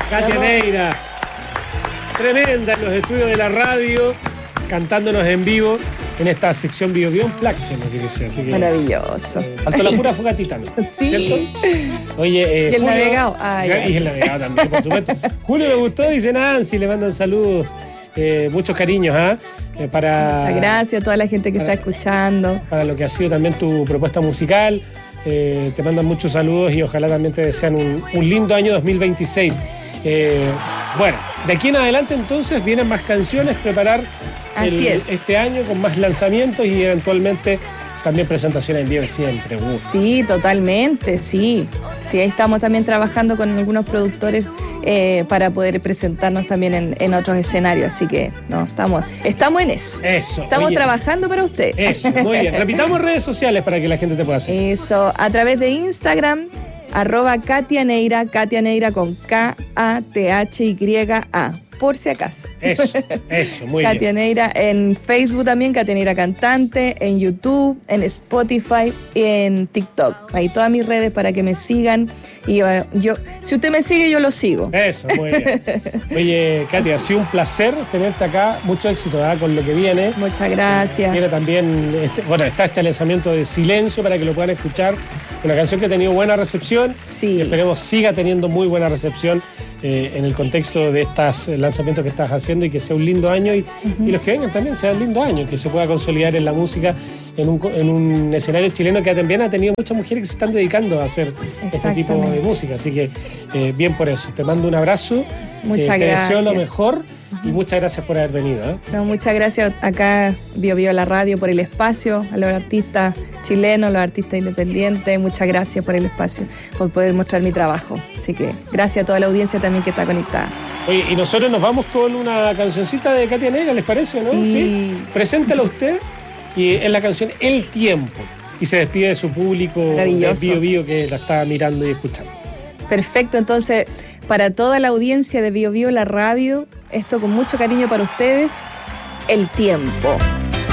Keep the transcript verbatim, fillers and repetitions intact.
Katia Neira, tremenda en los estudios de la radio, cantándonos en vivo en esta sección Bio Bio Unplugged, ¿no? Que sea, así que, maravilloso. Eh, faltó la pura fogatita, ¿no? Sí. ¿Cierto? Oye, eh, y el Julio, navegado. Ah, y el navegado también, por supuesto. Julio me gustó, dice Nancy, le mandan saludos. Eh, muchos cariños, ¿ah? ¿eh? Eh, para, Muchas gracias a toda la gente que para, está escuchando. Para lo que ha sido también tu propuesta musical. Eh, te mandan muchos saludos y ojalá también te desean un, un lindo año dos mil veintiséis. Eh, bueno, de aquí en adelante entonces vienen más canciones, preparar el, este año con más lanzamientos y eventualmente también presentaciones en vivo siempre. Uh. Sí, totalmente, sí. Sí, ahí estamos también trabajando con algunos productores eh, para poder presentarnos también en, en otros escenarios. Así que no, estamos, estamos en eso. Eso. Estamos oye, trabajando para usted. Eso, muy bien. Repitamos redes sociales para que la gente te pueda seguir. Eso, a través de Instagram, arroba Katia Neira, Katia Neira con K A T H Y A. Por si acaso. Eso, eso, muy Katia bien. Neira, en Facebook también, Katia Neira Cantante, en YouTube, en Spotify y en TikTok. Ahí todas mis redes para que me sigan. Y uh, yo, si usted me sigue, yo lo sigo. Eso, muy bien. Oye, Katia, ha sido un placer tenerte acá. Mucho éxito, ¿verdad? Con lo que viene. Muchas gracias. Viene también, este, bueno, está este lanzamiento de Silencio para que lo puedan escuchar. Una canción que ha tenido buena recepción. Sí. Y esperemos siga teniendo muy buena recepción eh, en el contexto de estos lanzamientos que estás haciendo y que sea un lindo año y, uh-huh. y los que vengan también sean lindos años, que se pueda consolidar en la música en un, en un escenario chileno que también ha tenido muchas mujeres que se están dedicando a hacer este tipo de música. Así que eh, bien por eso. Te mando un abrazo. Muchas eh, te gracias. Te deseo lo mejor. Y muchas gracias por haber venido. ¿eh? No, muchas gracias acá, Bio Bio la radio, por el espacio, a los artistas chilenos, los artistas independientes. Muchas gracias por el espacio, por poder mostrar mi trabajo. Así que gracias a toda la audiencia también que está conectada. Oye, y nosotros nos vamos con una cancioncita de Katia Neira, ¿les parece, no? Sí. ¿Sí? Preséntala usted y es la canción El Tiempo. Y se despide de su público de Bio Bio que la está mirando y escuchando. Perfecto, entonces, para toda la audiencia de Bio Bio la radio, esto con mucho cariño para ustedes, El Tiempo.